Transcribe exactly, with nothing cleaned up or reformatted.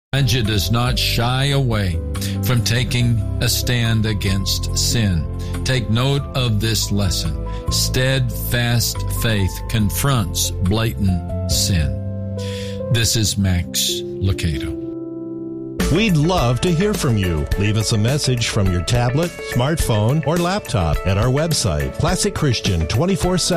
Elijah does not shy away from taking a stand against sin. Take note of this lesson. Steadfast faith confronts blatant sin. This is Max Lucado. We'd love to hear from you. Leave us a message from your tablet, smartphone, or laptop at our website, classic christian two four seven